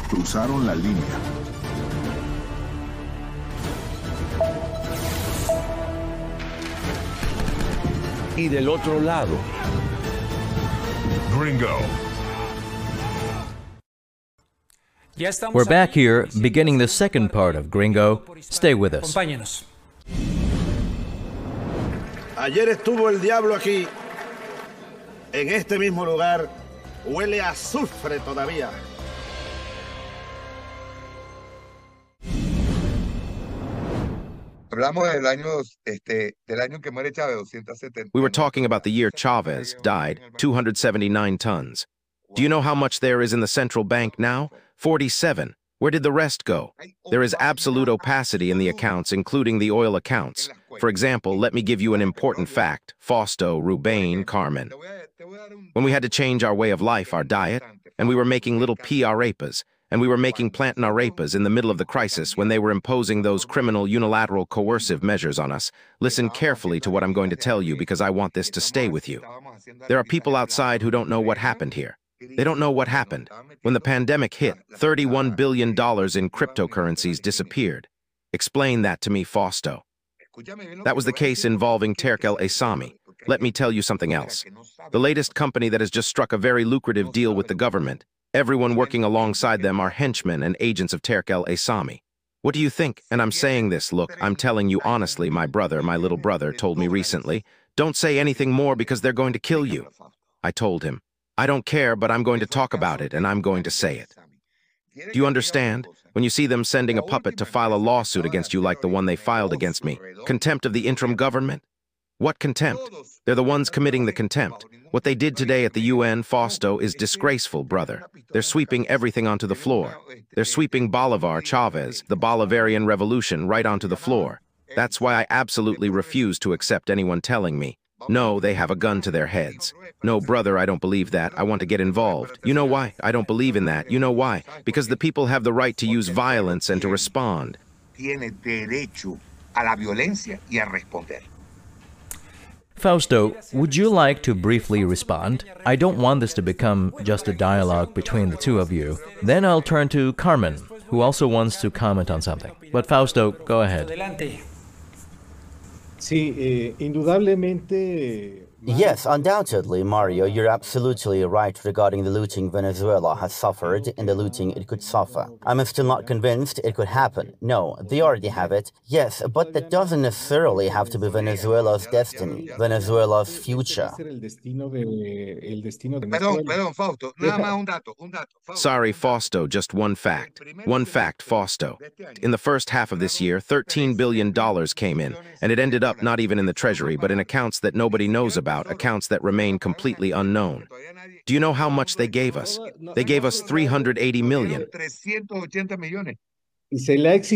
Cruzaron la línea. Y del otro lado. Gringo. We're back here, beginning the second part of Gringo. Stay with us. Ayer estuvo el diablo aquí, en este mismo lugar. Huele a azufre todavía. We were talking about the year Chavez died, 279 tons. Do you know how much there is in the central bank now? 47. Where did the rest go? There is absolute opacity in the accounts, including the oil accounts. For example, let me give you an important fact. Fausto, Rubain, Carmen. When we had to change our way of life, our diet, and we were making little pea arepas, and we were making plantain arepas in the middle of the crisis when they were imposing those criminal, unilateral, coercive measures on us. Listen carefully to what I'm going to tell you because I want this to stay with you. There are people outside who don't know what happened here. They don't know what happened. When the pandemic hit, $31 billion in cryptocurrencies disappeared. Explain that to me, Fausto. That was the case involving Terk El Asami. Let me tell you something else. The latest company that has just struck a very lucrative deal with the government. Everyone working alongside them are henchmen and agents of Terk El Asami. What do you think? And I'm saying this, look, I'm telling you honestly, my little brother, told me recently, don't say anything more because they're going to kill you. I told him, I don't care, but I'm going to talk about it and I'm going to say it. Do you understand? When you see them sending a puppet to file a lawsuit against you like the one they filed against me, contempt of the interim government? What contempt? They're the ones committing the contempt. What they did today at the UN, Fausto, is disgraceful, brother. They're sweeping everything onto the floor. They're sweeping Bolivar, Chavez, the Bolivarian Revolution right onto the floor. That's why I absolutely refuse to accept anyone telling me, no, they have a gun to their heads. No, brother, I don't believe that. I want to get involved. You know why? I don't believe in that. You know why? Because the people have the right to use violence and to respond. Fausto, would you like to briefly respond? I don't want this to become just a dialogue between the two of you. Then I'll turn to Carmen, who also wants to comment on something. But Fausto, go ahead. Sí, indudablemente. Yes, undoubtedly, Mario, you're absolutely right regarding the looting Venezuela has suffered and the looting it could suffer. I'm still not convinced it could happen. No, they already have it. Yes, but that doesn't necessarily have to be Venezuela's destiny, Venezuela's future. Sorry, Fausto, just one fact. One fact, Fausto. In the first half of this year, $13 billion came in, and it ended up not even in the Treasury, but in accounts that nobody knows about, accounts that remain completely unknown. Do you know how much they gave us? They gave us $380 million.